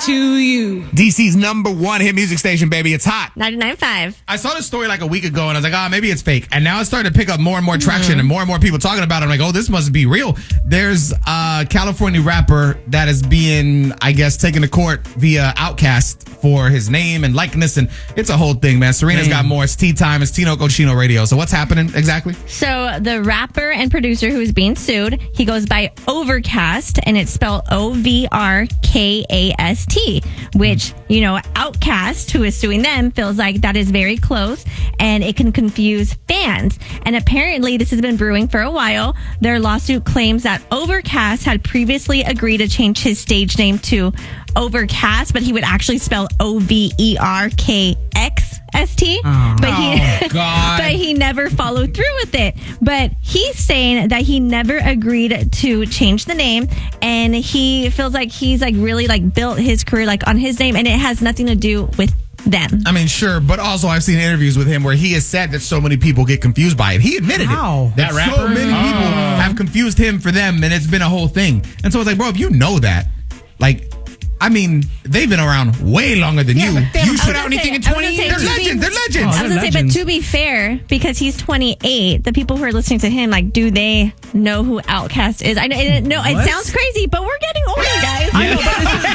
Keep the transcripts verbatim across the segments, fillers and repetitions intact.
to you. D C's number one hit music station, baby. It's hot. ninety-nine point five. I saw this story like a week ago, and I was like, oh, maybe it's fake. And now it's starting to pick up more and more traction, mm-hmm. and more and more people talking about it. I'm like, oh, this must be real. There's a California rapper that is being, I guess, taken to court via Outkast for his name and likeness, and it's a whole thing, man. Serena's Damn. got more. It's tea time. It's Tino Cochino Radio. So what's happening exactly? So the rapper and producer who is being sued, he goes by Overcast, and it's spelled O V R K A S T, which, you know, Outkast, who is suing them, feels like that is very close, and it can confuse fans. And apparently this has been brewing for a while. Their lawsuit claims that Overcast had previously agreed to change his stage name to Overcast, but he would actually spell O V E R K X S T. Oh, but he oh, God. but he never followed through with it. But he's saying that he never agreed to change the name, and he feels like he's like really like built his career like on his name, and it has nothing to do with them. I mean, sure, but also I've seen interviews with him where he has said that so many people get confused by it. He admitted How? it. That So rapper? many people Oh. have confused him for them, and it's been a whole thing. And so it's like, bro, if you know that, like, I mean, they've been around way longer than Yeah, you. but they haven't You put should out anything in I was twenty gonna say, years. They're to be- legends. They're legends. I was Oh, gonna say, but legends. to be fair, because he's twenty-eight, the people who are listening to him, like, do they know who Outkast is? I know, it, no, it What? sounds crazy, but we're getting older, guys. I know,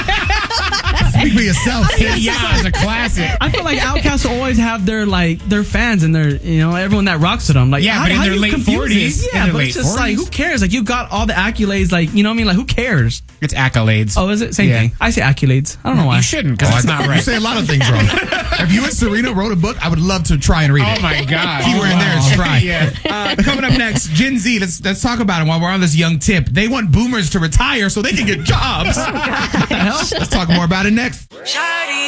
but Speak for yourself. yeah, it's a classic. I feel like Outkast always have their like their fans and their you know everyone that rocks with them. Like Yeah, how, but in how their do you late confuse forties, this? in Yeah, their but late it's just like forties. who cares? Like you got all the accolades. Like you know what I mean? Like who cares? It's accolades. Oh, is it same Yeah. thing? I say accolades. I don't know why. You shouldn't, because Oh, it's I- not You right. say a lot of things wrong. If you and Serena wrote a book, I would love to try and read it. Oh my God! Keyword in there is try. Yeah. Uh, coming up next, Gen Z. Let's let's talk about it while we're on this young tip. They want boomers to retire so they can get jobs. What the hell? Let's talk more about it next.